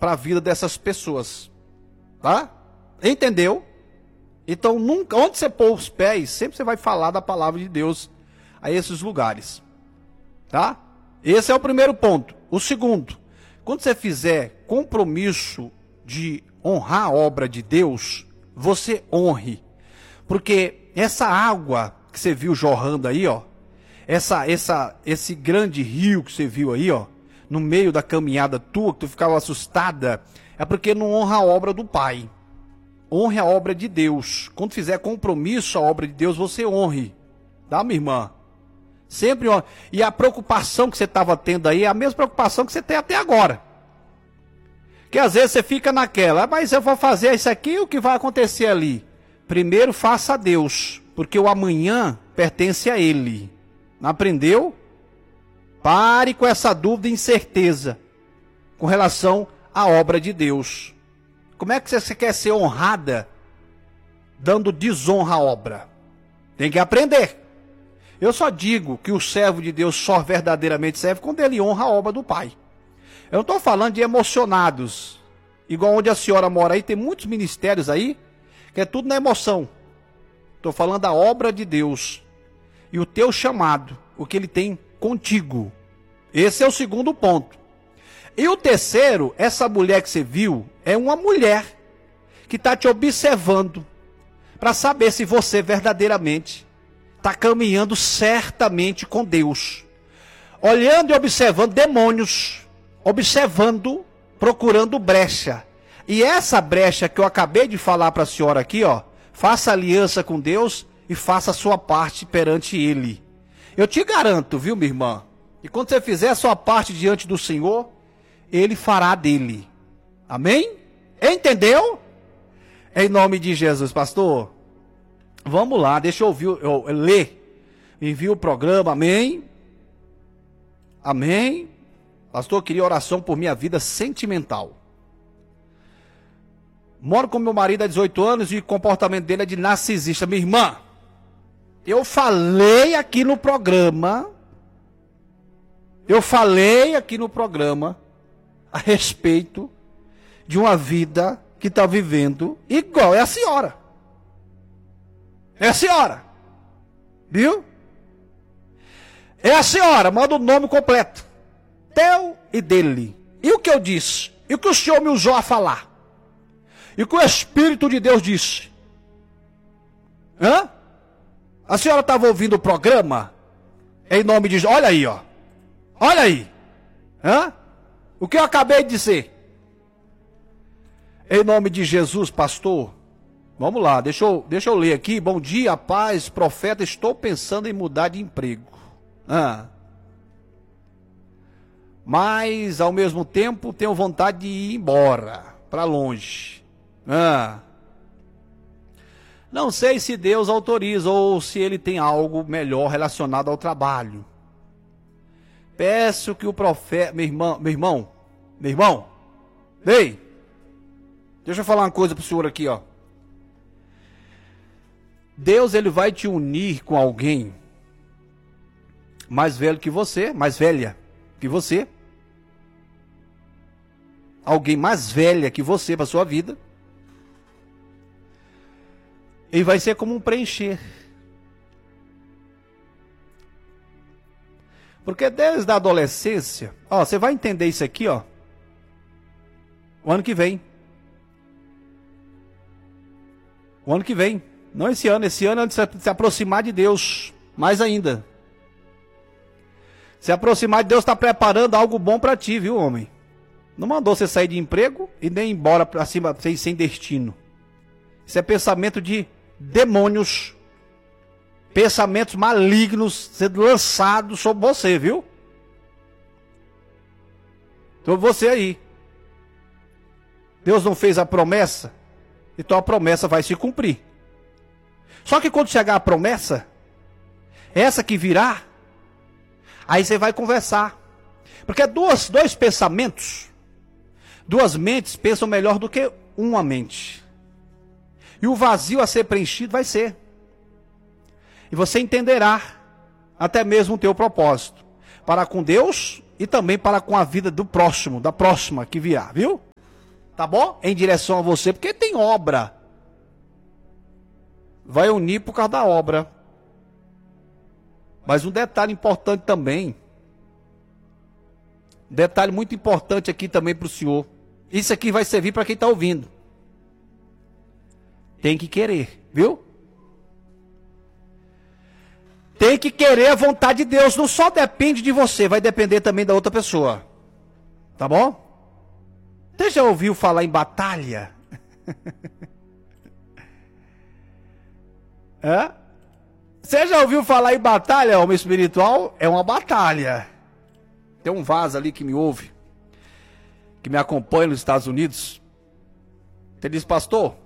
para a vida dessas pessoas. Tá? Entendeu? Então, nunca, onde você pôr os pés, sempre você vai falar da palavra de Deus a esses lugares. Tá? Esse é o primeiro ponto. O segundo, quando você fizer compromisso de honrar a obra de Deus, você honre. Porque essa água que você viu jorrando aí, ó, esse grande rio que você viu aí, ó, no meio da caminhada tua, que tu ficava assustada, é porque não honra a obra do Pai. Honre a obra de Deus. Quando fizer compromisso a obra de Deus, você honre. Tá, minha irmã? Sempre honre. E a preocupação que você estava tendo aí é a mesma preocupação que você tem até agora. Que às vezes você fica naquela, mas eu vou fazer isso aqui, o que vai acontecer ali? Primeiro faça a Deus, porque o amanhã pertence a Ele. Não aprendeu? Pare com essa dúvida e incerteza com relação à obra de Deus. Como é que você quer ser honrada dando desonra à obra? Tem que aprender. Eu só digo que o servo de Deus só verdadeiramente serve quando ele honra a obra do Pai. Eu não estou falando de emocionados, igual onde a senhora mora aí, tem muitos ministérios aí, que é tudo na emoção. Estou falando da obra de Deus e o teu chamado, o que ele tem contigo. Esse é o segundo ponto. E o terceiro, essa mulher que você viu, é uma mulher que está te observando para saber se você verdadeiramente está caminhando certamente com Deus. Olhando e observando demônios, observando, procurando brecha. E essa brecha que eu acabei de falar para a senhora aqui, ó, faça aliança com Deus e faça a sua parte perante Ele. Eu te garanto, viu, minha irmã? E quando você fizer a sua parte diante do Senhor, Ele fará dele. Amém? Entendeu? Em nome de Jesus, pastor. Vamos lá, deixa eu ler. Envia o programa, amém? Amém? Pastor, eu queria oração por minha vida sentimental. Moro com meu marido há 18 anos e o comportamento dele é de narcisista. Minha irmã, eu falei aqui no programa a respeito de uma vida que está vivendo igual é a senhora. É a senhora. Viu? É a senhora, manda o nome completo. Teu e dele. E o que eu disse? E o que o Senhor me usou a falar? E o que o Espírito de Deus disse? Hã? A senhora estava ouvindo o programa? Em nome de... Olha aí, ó. Olha aí. Hã? O que eu acabei de dizer? Em nome de Jesus, pastor. Vamos lá, deixa eu ler aqui. Bom dia, paz, profeta. Estou pensando em mudar de emprego. Mas, ao mesmo tempo, tenho vontade de ir embora, para longe. Não sei se Deus autoriza ou se Ele tem algo melhor relacionado ao trabalho. Peço que o profeta... Meu irmão, ei, deixa eu falar uma coisa para o senhor aqui, ó. Deus, Ele vai te unir com alguém mais velho que você, mais velha que você. Alguém mais velha que você para sua vida. E vai ser como um preencher. Porque desde a adolescência, ó, você vai entender isso aqui, ó, o ano que vem. O ano que vem. Não esse ano é de se aproximar de Deus, mais ainda. Se aproximar de Deus está preparando algo bom para ti, viu, homem? Não mandou você sair de emprego e nem ir embora para cima sem destino. Isso é pensamento de demônios, pensamentos malignos sendo lançados sobre você, viu? Sobre você aí. Deus não fez a promessa, então a promessa vai se cumprir. Só que quando chegar a promessa, essa que virá, aí você vai conversar. Porque dois pensamentos, duas mentes pensam melhor do que uma mente. E o vazio a ser preenchido vai ser. E você entenderá até mesmo o teu propósito. Para com Deus e também para com a vida do próximo, da próxima que virá, viu? Tá bom? Em direção a você, porque tem obra. Vai unir por causa da obra. Mas um detalhe importante também. Um detalhe muito importante aqui também para o senhor. Isso aqui vai servir para quem está ouvindo. Tem que querer, viu? Tem que querer a vontade de Deus. Não só depende de você, vai depender também da outra pessoa. Tá bom? Você já ouviu falar em batalha? É? Você já ouviu falar em batalha, homem espiritual? É uma batalha. Tem um vaso ali que me ouve, que me acompanha nos Estados Unidos. Ele diz, pastor,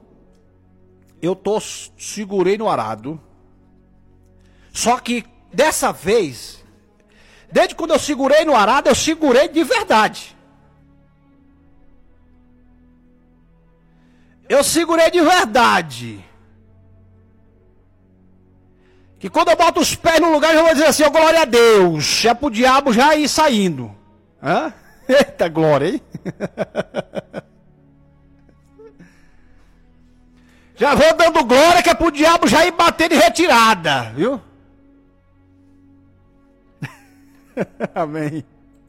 segurei no arado. Só que dessa vez, desde quando eu segurei no arado, eu segurei de verdade. Eu segurei de verdade. Que quando eu boto os pés no lugar, eu vou dizer assim, oh, glória a Deus. É pro diabo já ir saindo. Hã? Eita glória, hein? Já vou dando glória que é pro diabo já ir bater de retirada, viu? Amém.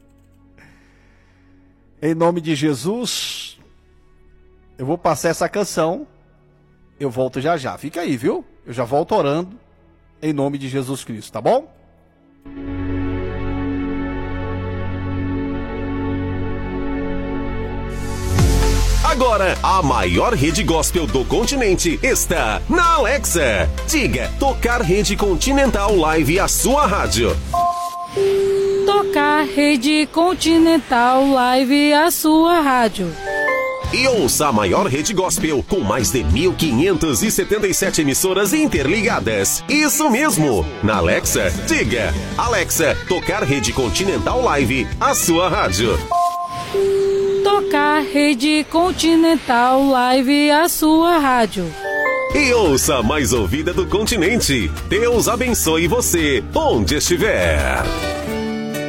Em nome de Jesus, eu vou passar essa canção. Eu volto já já. Fica aí, viu? Eu já volto orando. Em nome de Jesus Cristo, tá bom? Agora, a maior rede gospel do continente está na Alexa. Diga, tocar Rede Continental Live, a sua rádio. Tocar Rede Continental Live, a sua rádio. E ouça a maior rede gospel com mais de 1.577 emissoras interligadas. Isso mesmo! Na Alexa, diga, Alexa, tocar Rede Continental Live, a sua rádio. Tocar Rede Continental Live, a sua rádio. E ouça a mais ouvida do continente. Deus abençoe você, onde estiver.